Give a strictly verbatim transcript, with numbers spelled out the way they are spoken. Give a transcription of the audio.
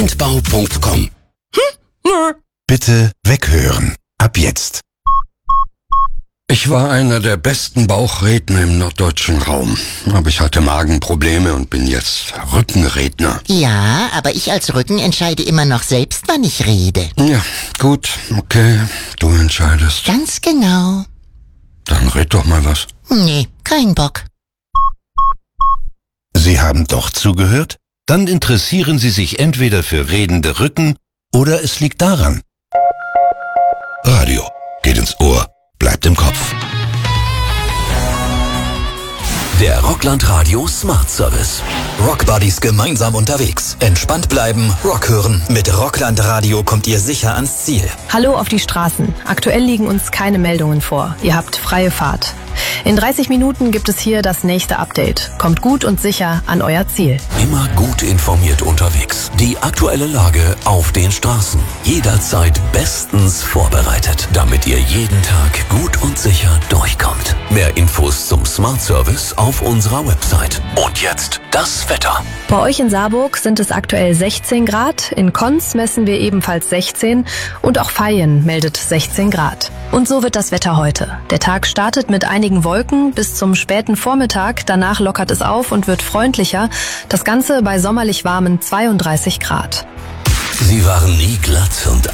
kindbau punkt com. Bitte weghören. Ab jetzt. Ich war einer der besten Bauchredner im norddeutschen Raum. Aber ich hatte Magenprobleme und bin jetzt Rückenredner. Ja, aber ich als Rücken entscheide immer noch selbst, wann ich rede. Ja, gut, okay, du entscheidest. Ganz genau. Dann red doch mal was. Nee, kein Bock. Sie haben doch zugehört? Dann interessieren Sie sich entweder für redende Rücken oder es liegt daran. Radio geht ins Ohr, bleibt im Kopf. Der Rockland Radio Smart Service. Rockbuddies gemeinsam unterwegs. Entspannt bleiben, Rock hören. Mit Rockland Radio kommt ihr sicher ans Ziel. Hallo auf die Straßen. Aktuell liegen uns keine Meldungen vor. Ihr habt freie Fahrt. In dreißig Minuten gibt es hier das nächste Update. Kommt gut und sicher an euer Ziel. Immer gut informiert unterwegs. Die aktuelle Lage auf den Straßen. Jederzeit bestens vorbereitet, damit ihr jeden Tag gut und sicher durchkommt. Mehr Infos zum Smart Service auf unserer Website. Und jetzt das Wetter. Bei euch in Saarburg sind es aktuell sechzehn Grad. In Konz messen wir ebenfalls sechzehn. Und auch Vaihingen meldet sechzehn Grad. Und so wird das Wetter heute. Der Tag startet mit einigen Wolken bis zum späten Vormittag. Danach lockert es auf und wird freundlicher. Das Ganze bei sommerlich warmen zweiunddreißig Grad. Sie waren nie glatt und